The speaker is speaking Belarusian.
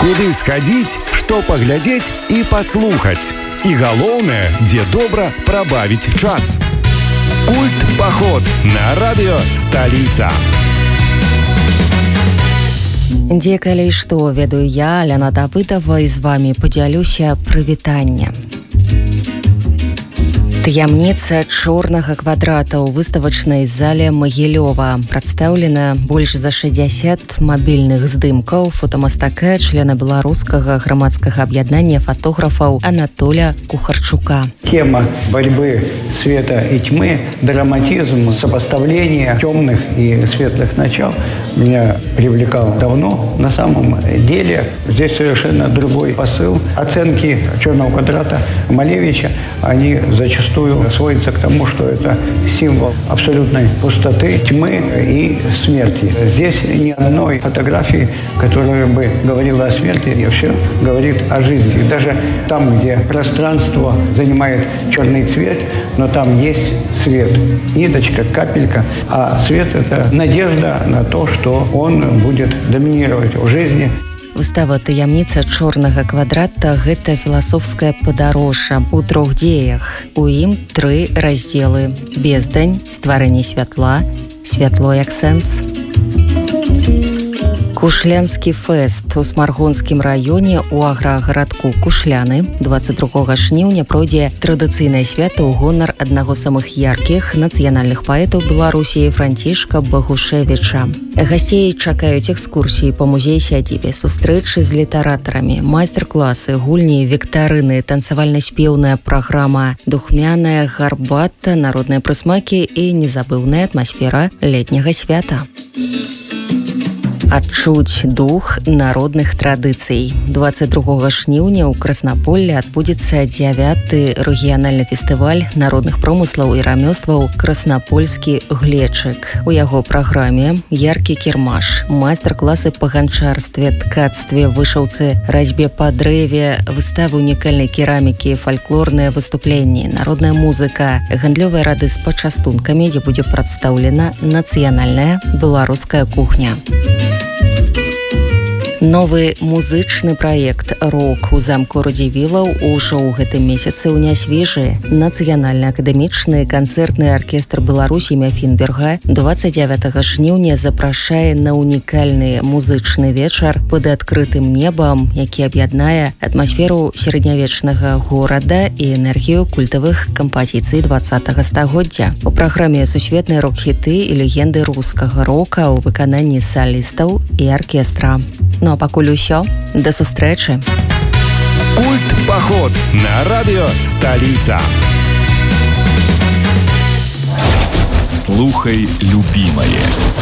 Куды схадзіць, што паглядзець і паслухаць. І галоўнае, дзе добра прабавіць час. Культ-паход на радыё «Сталіца». Дзе калі што, ведаю я, Аляна Давыдова, і з вамі падзялюся прывітаннем. Таямніца чорнага квадрата ў выставачнай зале Магілёва. Прадстаўлена больш за 60 мабільных здымкаў фотамастака, члена беларускага грамадскага аб'яднання фотографаў Анатоля Кухарчука. Тема борьбы света и тьмы, драматизм, сопоставление темных и светлых начал меня привлекал давно. На самом деле здесь совершенно другой посыл. Оценки черного квадрата Малевича, они зачастую сводятся к тому, что это символ абсолютной пустоты, тьмы и смерти. Здесь ни одной фотографии, которая бы говорила о смерти, и все говорит о жизни. И даже там, где пространство занимает черный цвет, но там есть свет. Ниточка, капелька. А свет – это надежда на то, что он будет доминировать в жизни. Выстава «Таямніца чорнага квадрата» – гэта філасофская падарожжа ў 3 дзеях. У ім 3 раздзелы: бездань, стварэнне святла, святло як сэнс. Кушлянскі фэст у Смаргонскім раёне ў аграгарадку Кушляны 22 жніўня пройдзе традыцыйнае свята ў гонар аднаго з самых яркіх нацыянальных паэтаў Беларусі Францішка Багушевіча. Гасцей чакаюць экскурсіі па музеі-сядзібе, сустрэчы з літаратарамі, майстар-класы, гульні, віктарыны, танцавальна-спеўная праграма, духмяная гарбата, народныя прысмакі і незабыўная атмасфера летняга свята. Адчуць дух народных традыцый. 22 жніўня ў Краснаполлі адбудзецца 9-й рэгіянальны фестываль народных промыслаў і рамёстваў «Краснапольскі глечык». У яго праграме яркі кірмаш, майстар-класы па ганчарстве, ткацтве, вышыўцы, разьбе па дрэве, выставы унікальнай керамікі, фальклорныя выступленні, народная музыка, гандлёвыя рады з пачастункамі, дзе будзе прадстаўлена нацыянальная беларуская кухня. Новы музычны праект «Рок» у замку Радзівілаў ужо ў гэтым месяцы ў нясвежы. Нацыянальна-акадэмічны канцэртны аркестр Беларусі імя Фінберга 29 жніўня запрашае на унікальны музычны вечар пад адкрытым небам, які аб'яднае атмасферу сярэднявечнага горада і энергію культавых кампазіцый 20-го стагоддзя. У праграме сусветныя рок-хіты і легенды рускага рока ў выкананні салістаў і аркестра. Ну а пакуль усё, да сустрэчы. Культ-паход на радыё «Сталіца». Слухай любімае.